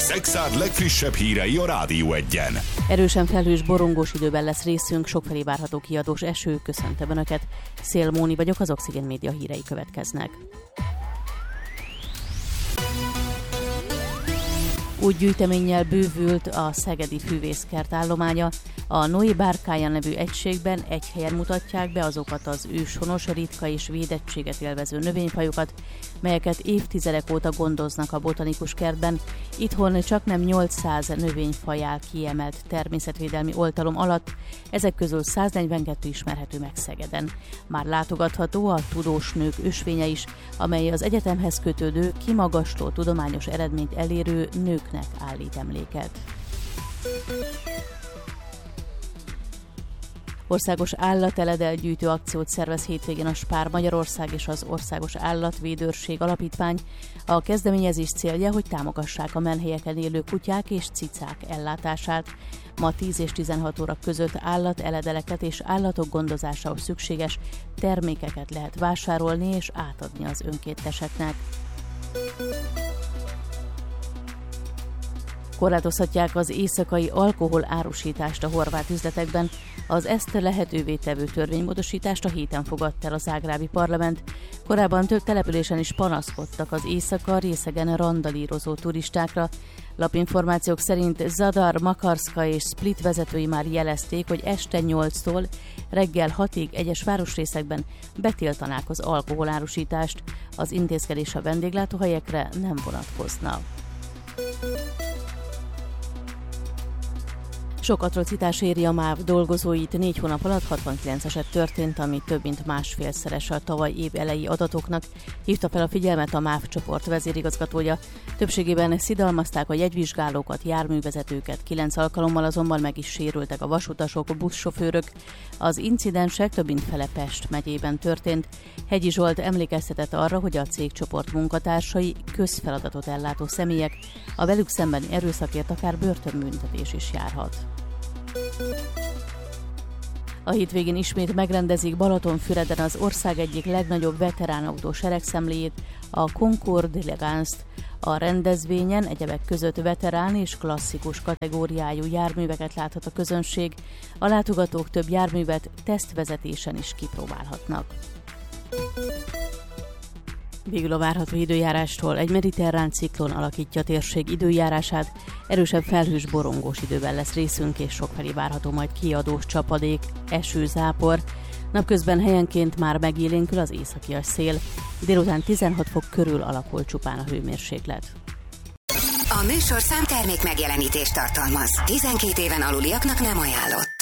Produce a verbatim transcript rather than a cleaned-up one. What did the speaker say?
Szekszárd legfrissebb hírei a Rádió Egyen. Erősen felhős, borongós időben lesz részünk, sokfelé várható kiadós eső, köszöntöm Önöket. Szél Móni vagyok, az Oxigén Média hírei következnek. Úgy gyűjteménnyel bővült a szegedi fűvészkert állománya. A Noé Bárkája nevű egységben egy helyen mutatják be azokat az őshonos, ritka és védettséget élvező növényfajokat, melyeket évtizedek óta gondoznak a botanikus kertben. Itthon csaknem nyolcszáz növényfaj áll kiemelt természetvédelmi oltalom alatt, ezek közül száznegyvenkettő ismerhető meg Szegeden. Már látogatható a Tudós Nők ösvénye is, amely az egyetemhez kötődő, kimagasló tudományos eredményt elérő nőknek állít emléket. Országos állateledel-gyűjtő akciót szervez hétvégén a Spár Magyarország és az Országos Állatvédőrség Alapítvány. A kezdeményezés célja, hogy támogassák a menhelyeken élő kutyák és cicák ellátását. Ma tíz és tizenhat óra között állateledeleket és állatok gondozásához szükséges termékeket lehet vásárolni és átadni az önkénteseknek. Korlátozhatják az éjszakai alkohol árusítást a horvát üzletekben. Az ezt lehetővé tevő törvénymódosítást a héten fogadta el a zágrábi parlament. Korábban több településen is panaszkodtak az éjszaka részegen randalírozó turistákra. Lapinformációk szerint Zadar, Makarska és Split vezetői már jelezték, hogy este nyolctól reggel hatig egyes városrészekben betiltanák az alkoholárusítást. Az intézkedés a vendéglátóhelyekre nem vonatkozna. Sok atrocitás éri a MÁV dolgozóit, négy hónap alatt hatvankilenc eset történt, ami több mint másfélszeres a tavaly év elejé adatoknak, hívta fel a figyelmet a MÁV csoport vezérigazgatója. Többségében szidalmazták a jegyvizsgálókat, járművezetőket, kilenc alkalommal azonban meg is sérültek a vasutasok, buszsofőrök. Az incidensek több mint fele Pest megyében történt. Hegyi Zsolt emlékeztetett arra, hogy a cégcsoport munkatársai közfeladatot ellátó személyek, a velük szembeni erőszakért akár börtönbüntetés is járhat. A hétvégén ismét megrendezik Balatonfüreden az ország egyik legnagyobb veteránautó seregszemléjét, a Concours d'Elegance-t. A rendezvényen egyebek között veterán és klasszikus kategóriájú járműveket láthat a közönség, a látogatók több járművet tesztvezetésen is kipróbálhatnak. Végül a várható időjárástól: egy mediterrán ciklon alakítja a térség időjárását, erősebb felhős, borongós időben lesz részünk, és sokfelé várható majd kiadós csapadék, eső, zápor. Napközben helyenként már megélénkül az északias szél, délután tizenhat fok körül alakul csupán a hőmérséklet. A műsorszám termék megjelenítést tartalmaz. tizenkét éven aluliaknak nem ajánlott.